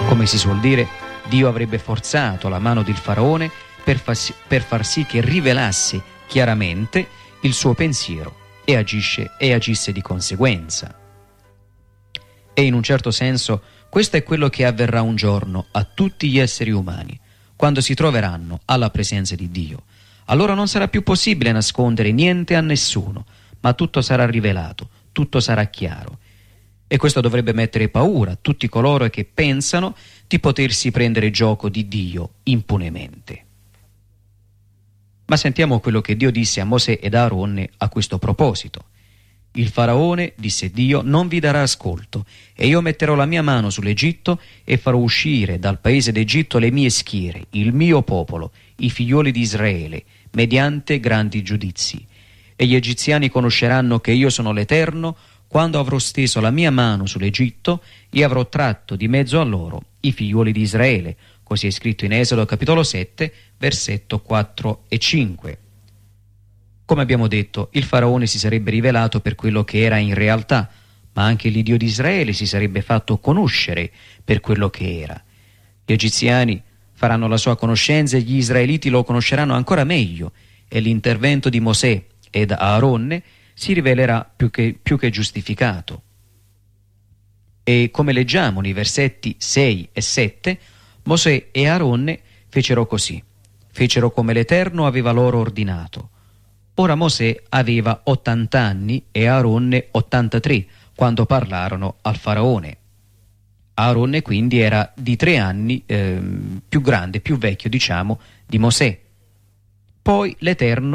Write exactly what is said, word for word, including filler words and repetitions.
Come si suol dire, Dio avrebbe forzato la mano del faraone per, fas- per far sì che rivelasse chiaramente il suo pensiero e, agisce, e agisse di conseguenza. E in un certo senso questo è quello che avverrà un giorno a tutti gli esseri umani, quando si troveranno alla presenza di Dio. Allora non sarà più possibile nascondere niente a nessuno, ma tutto sarà rivelato, tutto sarà chiaro. E questo dovrebbe mettere paura a tutti coloro che pensano di potersi prendere gioco di Dio impunemente. Ma sentiamo quello che Dio disse a Mosè ed Aaronne a questo proposito. Il faraone, disse Dio, non vi darà ascolto, e io metterò la mia mano sull'Egitto e farò uscire dal paese d'Egitto le mie schiere, il mio popolo, i figlioli di Israele, mediante grandi giudizi. E gli egiziani conosceranno che io sono l'Eterno, quando avrò steso la mia mano sull'Egitto e avrò tratto di mezzo a loro i figlioli di Israele. Così è scritto in Esodo capitolo sette, versetto quattro e cinque. Come abbiamo detto, il faraone si sarebbe rivelato per quello che era in realtà, ma anche l'Iddio di Israele si sarebbe fatto conoscere per quello che era. Gli egiziani faranno la sua conoscenza e gli israeliti lo conosceranno ancora meglio, e l'intervento di Mosè ed Aaronne si rivelerà più che, più che giustificato. E come leggiamo nei versetti sei e sette, Mosè e Aaronne fecero così, fecero come l'Eterno aveva loro ordinato. Ora Mosè aveva ottanta anni e Aaronne ottantatré quando parlarono al faraone. Aaronne quindi era di tre anni eh, più grande, più vecchio diciamo, di Mosè. Poi l'Eterno